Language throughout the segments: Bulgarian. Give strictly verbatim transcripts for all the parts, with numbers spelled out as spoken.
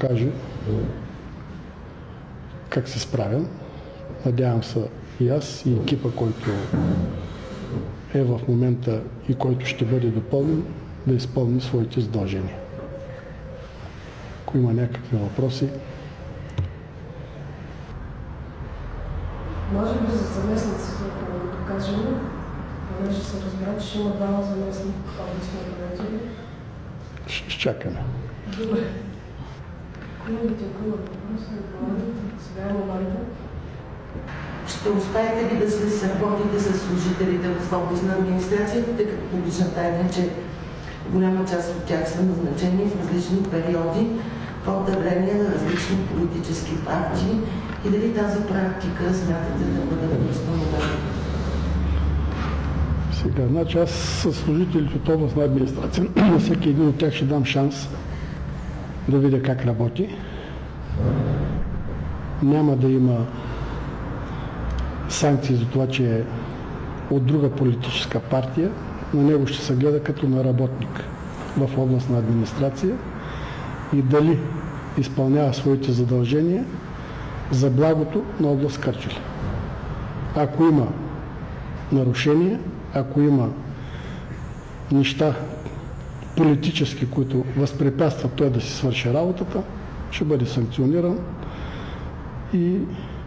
покаже как се справям. Надявам се и аз, и екипа, който е в момента и който ще бъде допълнен, да изпълни своите задължения. Ако има някакви въпроси. Може би за заместниците, ако го докажем, понеже се разбира, че ще има двама заместник областни управители. Ще изчакаме. Добре. Колегите, ако има въпроси, сега е момента. Ще успеете ли да се сработите с служителите в областна администрация, тъй като публична тайна, че голяма част от тях са назначени в различни периоди по управление на различни политически партии и дали тази практика смятате да бъде възстановена? Сега, значи аз с служителите от областна администрация, на всеки един от тях ще дам шанс да видя как работи. Няма да има санкции за това, че е от друга политическа партия. На него ще се гледа като на работник в областна администрация и дали изпълнява своите задължения за благото на област Кърджали. Ако има нарушения, ако има неща политически, които възпрепятстват той да си свърши работата, ще бъде санкциониран и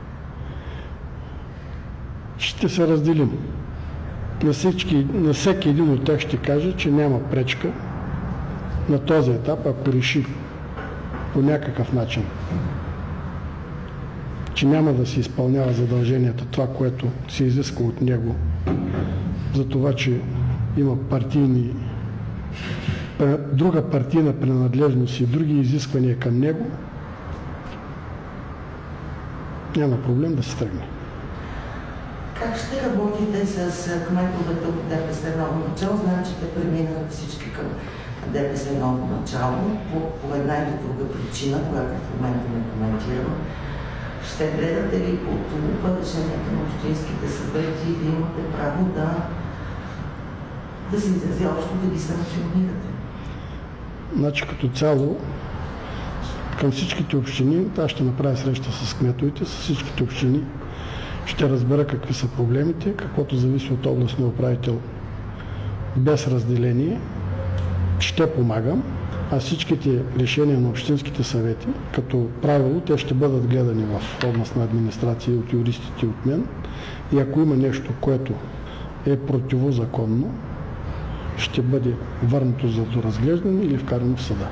ще се разделим. На, всички, на всеки един от тях ще кажа, че няма пречка на този етап, ако реши по някакъв начин, че няма да се изпълнява задълженията, това, което се изисква от него, за това, че има партийни, друга партийна принадлежност и други изисквания към него, няма проблем да се тръгне. Как ще работите с кметовете от ДПС ново начало? Знам, че те преминат всички към ДПС ново начало по, по една или друга причина, която в момента не коментирам. Ще гледате ли по лупа решението на общинските съвети и да имате право да, да се изрази общо, да ги санкционирате? Значи като цяло към всичките общини, аз ще направя среща с кметовете, с всичките общини. Ще разбера какви са проблемите, каквото зависи от областния управител без разделение. Ще помагам, а всичките решения на общинските съвети, като правило, те ще бъдат гледани в областна администрация от юристите от мен. И ако има нещо, което е противозаконно, ще бъде върнато за доразглеждане или вкарано в съда.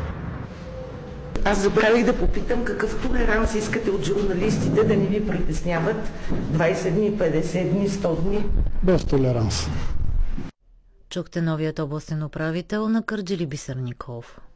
Аз забравих да попитам какъв толеранс искате от журналистите да не ви притесняват двайсет дни, петдесет дни, сто дни? Без толеранс. Чухте новият областен управител на Кърджали Бисер Николов.